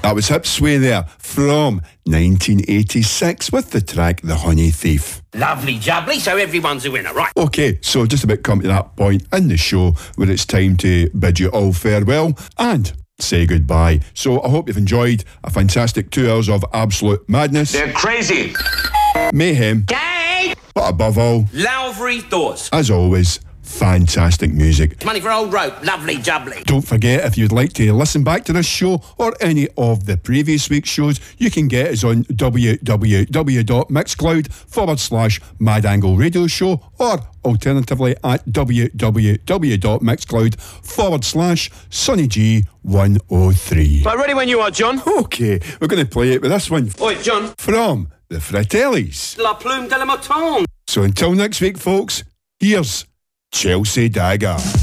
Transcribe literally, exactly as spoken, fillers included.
That was Hipsway there from nineteen eighty-six with the track The Honey Thief. Lovely jubbly, so everyone's a winner, right? Okay, so just about come to that point in the show where it's time to bid you all farewell and say goodbye. So I hope you've enjoyed a fantastic two hours of absolute madness. They're crazy. Mayhem. Gay! But above all, Lowry Thoughts. as always, fantastic music. Money for old rope, lovely jubbly. Don't forget, if you'd like to listen back to this show or any of the previous week's shows, you can get us on www.mixcloud forward slash Mad Angle Radio Show, or alternatively at www.mixcloud forward slash Sonny G one oh three. Right, ready when you are, John. Okay, we're going to play it with this one. Oi, John. From the Fratellis. La plume de la mouton. So until next week, folks, here's Chelsea Dagger.